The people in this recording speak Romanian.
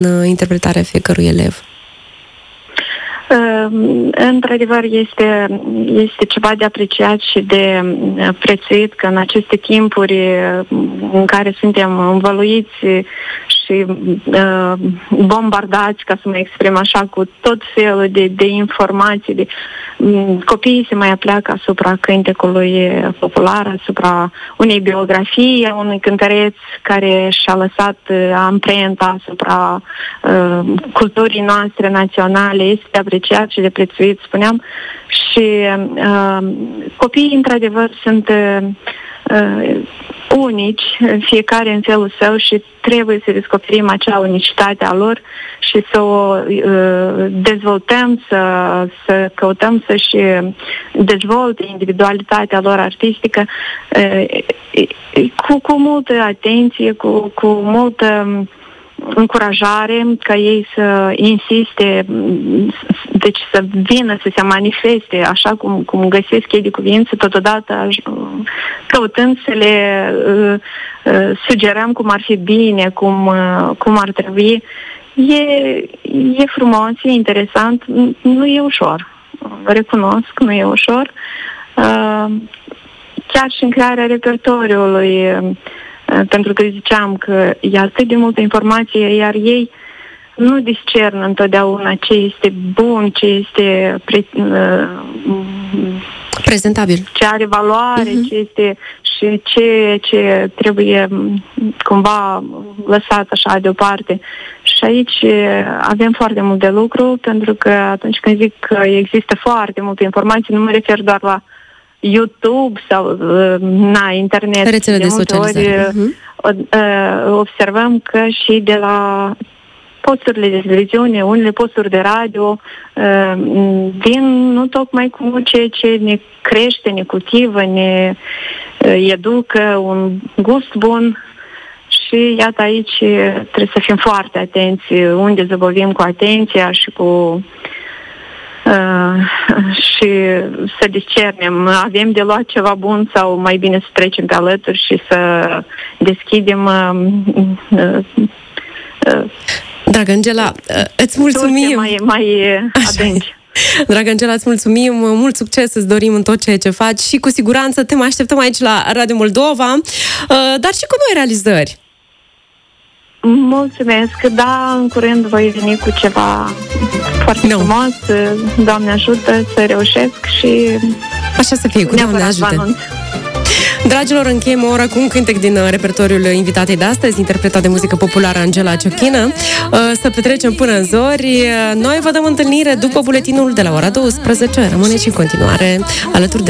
interpretarea fiecărui elev? Într-adevăr, este ceva de apreciat și de prețuit că în aceste timpuri în care suntem învăluiți și bombardați, ca să mă exprim așa, cu tot felul de informații, copiii se mai apleacă asupra cântecului popular, asupra unei biografii a unui cântăreț care și-a lăsat amprenta asupra culturii noastre naționale. Este de apreciat și de prețuit, spuneam, și copiii, într-adevăr, sunt unici, fiecare în felul său, și trebuie să descoperim acea unicitate a lor și să o dezvoltăm, să căutăm să-și dezvolte individualitatea lor artistică cu multă atenție, cu multă încurajare ca ei să insiste, deci să vină, să se manifeste așa cum găsesc ei de cuvință, totodată căutând să le sugerăm cum ar fi bine, cum ar trebui. E frumos, e interesant, nu e ușor. Recunosc, nu e ușor. Chiar și în crearea repertoriului, pentru că ziceam că e atât de multă informație, iar ei nu discern întotdeauna ce este bun, ce este prezentabil, ce are valoare, ce este și ce trebuie cumva lăsat așa deoparte. Și aici avem foarte mult de lucru, pentru că atunci când zic că există foarte multe informații, nu mă refer doar la YouTube sau internet. Rețele de socializare. Observăm că și de la posturile de televiziune, unele posturi de radio vin nu tocmai cu ceea ce ne crește, ne cultivă, ne educă un gust bun. Și iată, aici trebuie să fim foarte atenți unde zăbovim cu atenția și și să discernem, avem de luat ceva bun sau mai bine să trecem pe alături și să deschidem Dragă Angela, îți mulțumim mai adânci. Dragă Angela, îți mulțumim, mult succes îți dorim în tot ceea ce faci și cu siguranță te mai așteptăm aici la Radio Moldova, dar și cu noi realizări. Mulțumesc, da, în curând voi veni cu ceva foarte frumos, Doamne ajută să reușesc și așa să fie, cu Doamne ajută. Dragilor, încheiem o oră cu un cântec din repertoriul invitatei de astăzi, interpretat de muzică populară Angela Ciochină. Să petrecem până în zori. Noi vă dăm întâlnire după buletinul de la ora 12. Rămâneți în continuare alături de